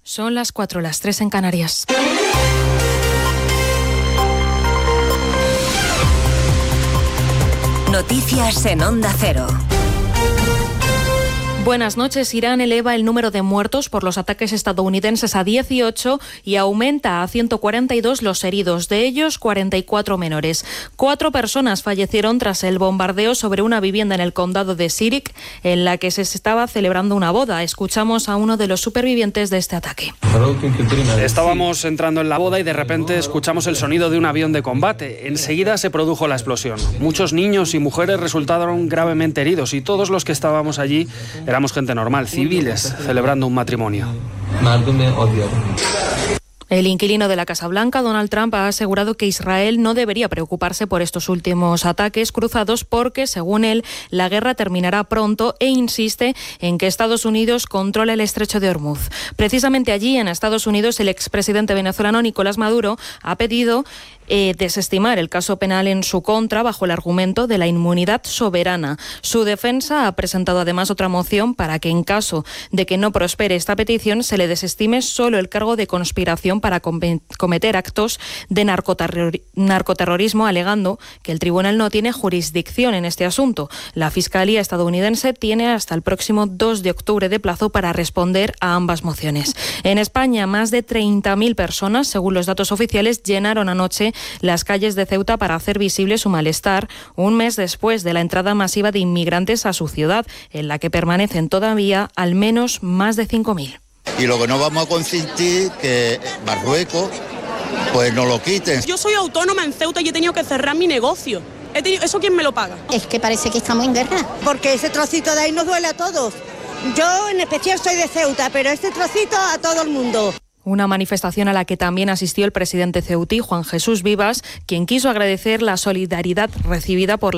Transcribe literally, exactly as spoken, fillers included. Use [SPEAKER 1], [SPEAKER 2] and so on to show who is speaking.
[SPEAKER 1] Son las cuatro, las tres en Canarias.
[SPEAKER 2] Noticias en Onda Cero.
[SPEAKER 1] Buenas noches. Irán eleva el número de muertos por los ataques estadounidenses a dieciocho y aumenta a ciento cuarenta y dos los heridos, de ellos cuarenta y cuatro menores. Cuatro personas fallecieron tras el bombardeo sobre una vivienda en el condado de Sirik, en la que se estaba celebrando una boda. Escuchamos a uno de los supervivientes de este ataque.
[SPEAKER 3] Estábamos entrando en la boda y de repente escuchamos el sonido de un avión de combate. Enseguida se produjo la explosión. Muchos niños y mujeres resultaron gravemente heridos y todos los que estábamos allí éramos gente normal, civiles, celebrando un matrimonio.
[SPEAKER 1] El inquilino de la Casa Blanca, Donald Trump, ha asegurado que Israel no debería preocuparse por estos últimos ataques cruzados porque, según él, la guerra terminará pronto e insiste en que Estados Unidos controla el estrecho de Hormuz. Precisamente allí, en Estados Unidos, el expresidente venezolano Nicolás Maduro ha pedido eh, desestimar el caso penal en su contra bajo el argumento de la inmunidad soberana. Su defensa ha presentado además otra moción para que, en caso de que no prospere esta petición, se le desestime solo el cargo de conspiración para cometer actos de narcoterror- narcoterrorismo, alegando que el tribunal no tiene jurisdicción en este asunto. La Fiscalía estadounidense tiene hasta el próximo dos de octubre de plazo para responder a ambas mociones. En España, más de treinta mil personas, según los datos oficiales, llenaron anoche las calles de Ceuta para hacer visible su malestar, un mes después de la entrada masiva de inmigrantes a su ciudad, en la que permanecen todavía al menos más de cinco mil.
[SPEAKER 4] Y lo que no vamos a consentir que Marruecos pues nos lo quiten.
[SPEAKER 5] Yo soy autónoma en Ceuta y he tenido que cerrar mi negocio. He tenido, ¿eso quién me lo paga?
[SPEAKER 6] Es que parece que estamos en guerra.
[SPEAKER 7] Porque ese trocito de ahí nos duele a todos. Yo en especial soy de Ceuta, pero este trocito a todo el mundo.
[SPEAKER 1] Una manifestación a la que también asistió el presidente ceutí, Juan Jesús Vivas, quien quiso agradecer la solidaridad recibida por la